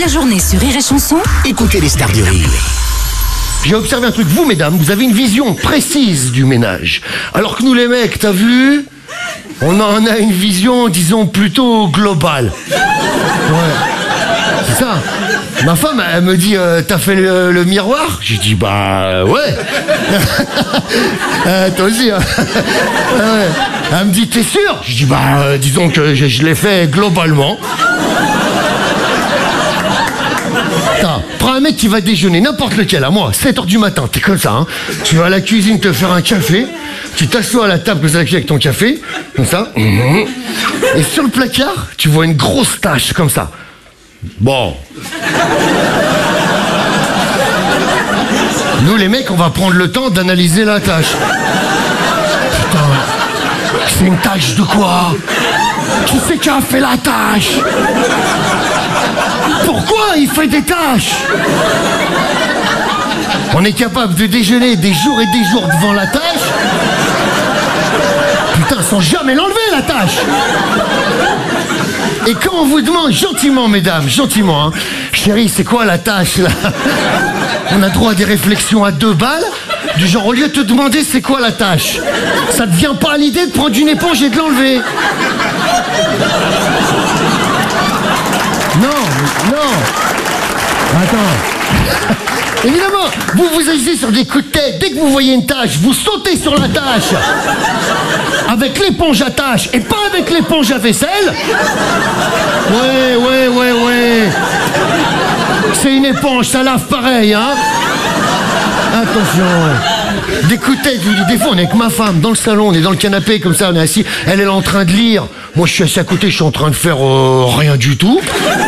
la journée sur Rire et Chanson, Écoutez les stars du rire. J'ai observé un truc, vous mesdames, vous avez une vision précise du ménage. Alors que nous les mecs, t'as vu, on en a une vision, disons, plutôt globale. Ouais, c'est ça. Ma femme, elle me dit, t'as fait le miroir? J'ai dit, bah ouais. Toi aussi, hein. Ouais. Elle me dit, t'es sûr? J'ai dit, bah disons que je l'ai fait globalement. Prends un mec qui va déjeuner, n'importe lequel, à moi, 7h du matin, t'es comme ça, hein. Tu vas à la cuisine te faire un café, tu t'assois à la table comme ça avec ton café, comme ça, et sur le placard, tu vois une grosse tache comme ça. Bon. Nous les mecs, on va prendre le temps d'analyser la tache. Putain, c'est une tache de quoi? Qui c'est qui a fait la tache? Pourquoi il fait des tâches? On est capable de déjeuner des jours et des jours devant la tâche. Putain, sans jamais l'enlever la tâche. Et quand on vous demande gentiment, mesdames, gentiment, hein, chérie, c'est quoi la tâche là? On a droit à des réflexions à 2 balles. Du genre, au lieu de te demander c'est quoi la tâche, ça te vient pas à l'idée de prendre une éponge et de l'enlever? Non. Attends. Évidemment, vous agissez sur des coups de tête. Dès que vous voyez une tâche, vous sautez sur la tâche. Avec l'éponge à tâche et pas avec l'éponge à vaisselle. Ouais. C'est une éponge, ça lave pareil, hein. Attention. Des coups de tête, je vous dis, des fois on est avec ma femme dans le salon, on est dans le canapé comme ça, on est assis, elle est en train de lire. Moi je suis assis à côté, je suis en train de faire rien du tout.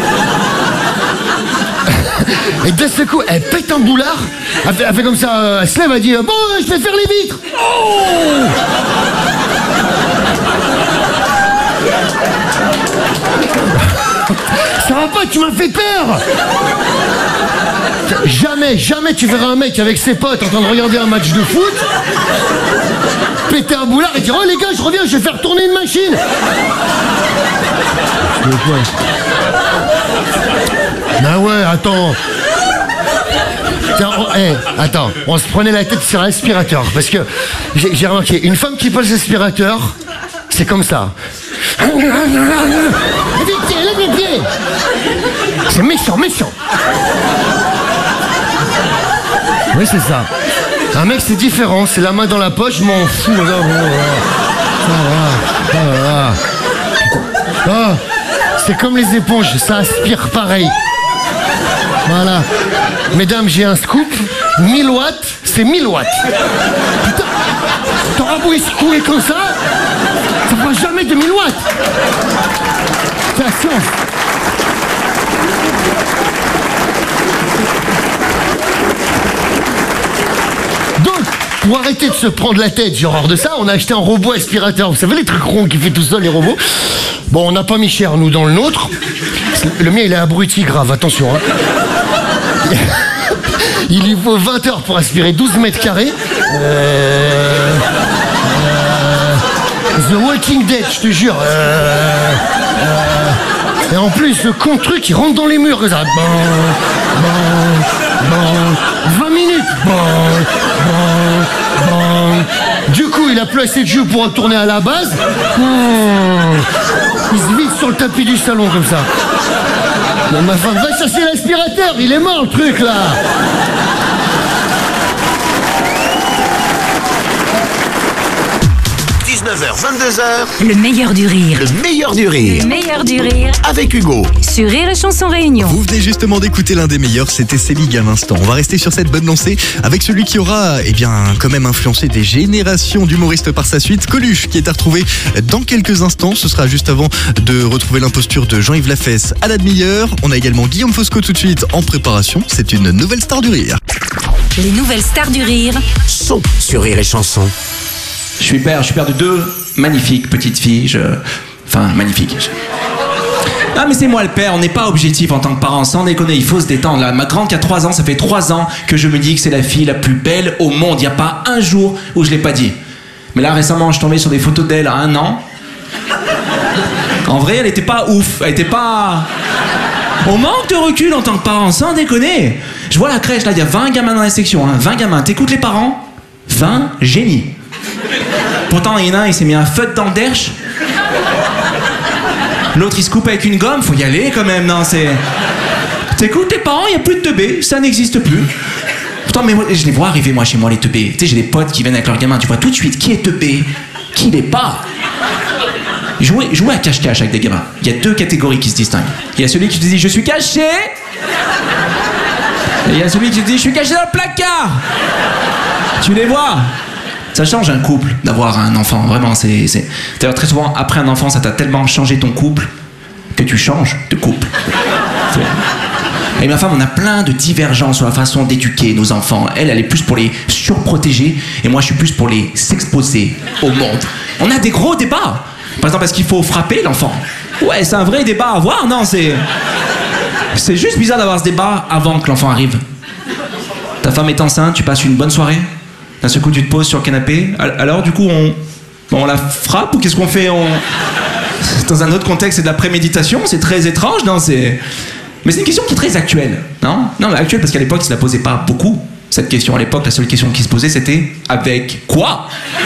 Et d'un seul coup, elle pète un boulard, elle fait comme ça, elle se lève, elle dit bon, je vais faire les vitres. Oh! Ça va pas, tu m'as fait peur. Jamais tu verras un mec avec ses potes en train de regarder un match de foot, péter un boulard et dire oh les gars, je reviens, je vais faire tourner une machine. Ah ouais, attends. Tiens, attends, on se prenait la tête sur l'aspirateur parce que j'ai remarqué, une femme qui passe l'aspirateur, c'est comme ça. Lève les pieds. C'est méchant. Oui, c'est ça. Un mec, c'est différent. C'est la main dans la poche, je m'en fous. C'est comme les éponges, ça aspire pareil. Voilà. Mesdames, j'ai un scoop. 1000 watts, c'est 1000 watts. Putain, t'auras beau secouer comme ça fera jamais 2000 watts. C'est la science. Donc, pour arrêter de se prendre la tête, j'ai horreur de ça, on a acheté un robot aspirateur. Vous savez les trucs ronds qui fait tout seul, les robots? Bon, on n'a pas mis cher, nous, dans le nôtre. Le mien, il est abruti grave, attention. Hein. Il lui faut 20 heures pour aspirer 12 mètres carrés. The Walking Dead, je te jure. Et en plus, le con truc, il rentre dans les murs. Ça. 20 minutes. Du coup, il a plus assez de jus pour retourner à la base. Il se vide sur le tapis du salon comme ça. Mais ma femme, va chercher l'aspirateur, il est mort le truc là. Le meilleur du rire. Le meilleur du rire. Le meilleur du rire. Avec Hugo. Sur Rire et Chanson Réunion. Vous venez justement d'écouter l'un des meilleurs, c'était Selig à l'instant. On va rester sur cette bonne lancée avec celui qui aura, quand même influencé des générations d'humoristes par sa suite, Coluche, qui est à retrouver dans quelques instants. Ce sera juste avant de retrouver l'imposture de Jean-Yves Lafesse à la demi-heure. On a également Guillaume Fosco tout de suite en préparation. C'est une nouvelle star du rire. Les nouvelles stars du rire Sont sur Rire et Chanson. Je suis père de 2 magnifiques petites filles. Enfin, magnifiques. Ah mais c'est moi le père, on n'est pas objectif en tant que parent, sans déconner, il faut se détendre là. Ma grande qui a 3 ans, ça fait 3 ans que je me dis que c'est la fille la plus belle au monde. Il n'y a pas un jour où je l'ai pas dit. Mais là récemment, je suis tombé sur des photos d'elle à 1 an. En vrai, elle était pas ouf, elle était pas... On manque de recul en tant que parent, sans déconner. Je vois la crèche, là, il y a 20 gamins dans la section, hein, 20 gamins. T'écoutes les parents 20 génies. Pourtant, il y en a un, il s'est mis un feutre dans le derche. L'autre, il se coupe avec une gomme, faut y aller quand même, non, c'est... T'écoutes les parents, il n'y a plus de teubés, ça n'existe plus. Pourtant, mais moi, je les vois arriver, moi, chez moi, les teubés. Tu sais, j'ai des potes qui viennent avec leurs gamins, tu vois tout de suite qui est teubé, qui l'est pas. Jouer à cache-cache avec des gamins. Il y a 2 catégories qui se distinguent. Il y a celui qui te dit « je suis caché » et il y a celui qui te dit « je suis caché dans le placard ». Tu les vois. Ça change un couple d'avoir un enfant, vraiment. D'ailleurs, très souvent, après un enfant, ça t'a tellement changé ton couple que tu changes de couple. Et ma femme, on a plein de divergences sur la façon d'éduquer nos enfants. Elle est plus pour les surprotéger et moi, je suis plus pour les s'exposer au monde. On a des gros débats. Par exemple, est-ce qu'il faut frapper l'enfant? Ouais, c'est un vrai débat à avoir. Non, c'est juste bizarre d'avoir ce débat avant que l'enfant arrive. Ta femme est enceinte, tu passes une bonne soirée. D'un seul coup, tu te poses sur le canapé. Alors, du coup, on la frappe ou qu'est-ce qu'on fait? Dans un autre contexte, c'est de la préméditation. C'est très étrange, non? Mais c'est une question qui est très actuelle, non? Non, mais actuelle parce qu'à l'époque, ils ne la posaient pas beaucoup. Cette question, à l'époque, la seule question qui se posait, c'était avec quoi?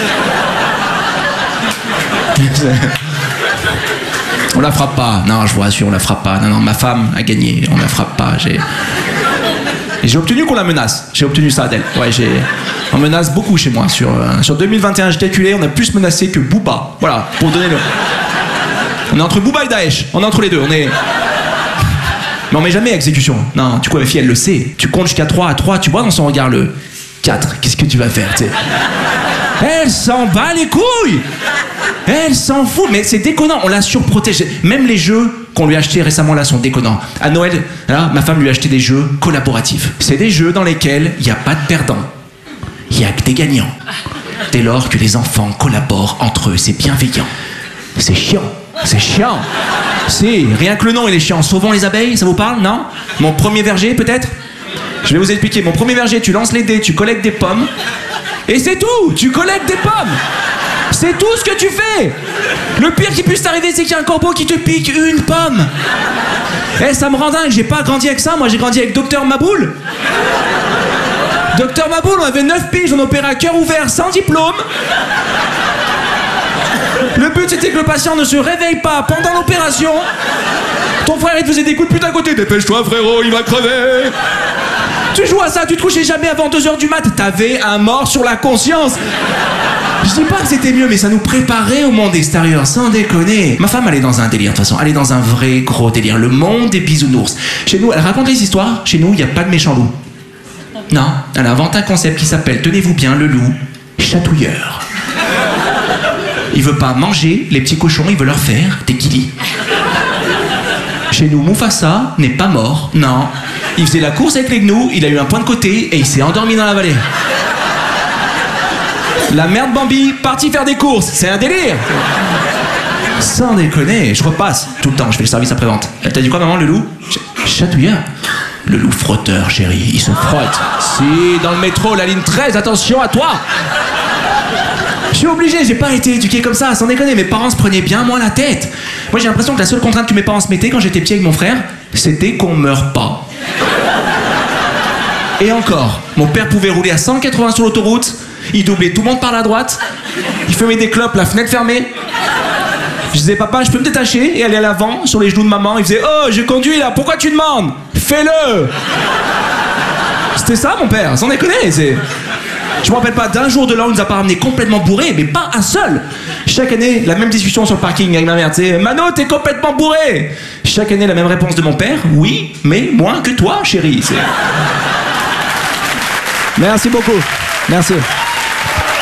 On la frappe pas. Non, je vous rassure, on la frappe pas. Non, ma femme a gagné. On la frappe pas. J'ai obtenu qu'on la menace. J'ai obtenu ça d'elle. Ouais, on menace beaucoup chez moi. Sur 2021, j'ai calculé, on a plus menacé que Booba. Voilà, pour donner le... On est entre Booba et Daesh. On est entre les deux. Mais on met jamais à exécution. Non, du coup, ma fille, elle le sait. Tu comptes jusqu'à 3 à 3, tu vois dans son regard le 4. Qu'est-ce que tu vas faire, t'sais? Elle s'en bat les couilles. Elle s'en fout, mais c'est déconnant, on la surprotège. Même les jeux qu'on lui a achetés récemment là sont déconnants. À Noël, là, ma femme lui a acheté des jeux collaboratifs. C'est des jeux dans lesquels il n'y a pas de perdants. Il n'y a que des gagnants. Dès lors que les enfants collaborent entre eux, c'est bienveillant. C'est chiant. C'est chiant. Si, rien que le nom il est chiant. Sauvons les abeilles, ça vous parle, non? Mon premier verger, peut-être? Je vais vous expliquer. Mon premier verger, tu lances les dés, tu collectes des pommes. Et c'est tout. Tu collectes des pommes. C'est tout ce que tu fais. Le pire qui puisse t'arriver, c'est qu'il y a un corbeau qui te pique une pomme. Eh, ça me rend dingue. J'ai pas grandi avec ça. Moi, j'ai grandi avec Docteur Maboul. Docteur Maboul, on avait 9 piges, on opérait à cœur ouvert, sans diplôme. Le but, c'était que le patient ne se réveille pas pendant l'opération. Ton frère, il te faisait des coups de pute à côté. Dépêche-toi, frérot, il va crever. Tu joues à ça, tu te couchais jamais avant 2h du mat. T'avais un mort sur la conscience. Je dis pas que c'était mieux, mais ça nous préparait au monde extérieur, sans déconner. Ma femme, elle est dans un délire, de toute façon. Elle est dans un vrai gros délire. Le monde des bisounours. Chez nous, elle raconte les histoires. Chez nous, il n'y a pas de méchant loup. Non, elle invente un concept qui s'appelle, tenez-vous bien, le loup chatouilleur. Il veut pas manger les petits cochons, il veut leur faire des guilis. Chez nous, Mufasa n'est pas mort, non. Il faisait la course avec les gnous, il a eu un point de côté et il s'est endormi dans la vallée. La mère de Bambi, partie faire des courses, c'est un délire. Sans déconner, je repasse tout le temps, je fais le service après-vente. Elle t'a dit quoi, maman, le loup chatouilleur. Le loup frotteur, chérie, il se frotte. Si, dans le métro, la ligne 13, attention à toi. Je suis obligé, j'ai pas été éduqué comme ça, sans déconner. Mes parents se prenaient bien moins la tête. Moi, j'ai l'impression que la seule contrainte que mes parents se mettaient quand j'étais petit avec mon frère, c'était qu'on meure pas. Et encore, mon père pouvait rouler à 180 sur l'autoroute, il doublait tout le monde par la droite, il fumait des clopes, la fenêtre fermée. Je disais, papa, je peux me détacher et aller à l'avant, sur les genoux de maman. Il faisait, oh, je conduis là, pourquoi tu demandes? Fais-le. C'était ça, mon père, sans déconner. Je me rappelle pas d'un jour de l'an où il nous a pas ramené complètement bourré, mais pas un seul. Chaque année, la même discussion sur le parking avec ma mère, tu sais, Mano, t'es complètement bourré. Chaque année, la même réponse de mon père, oui, mais moins que toi, chérie. Merci beaucoup. Merci.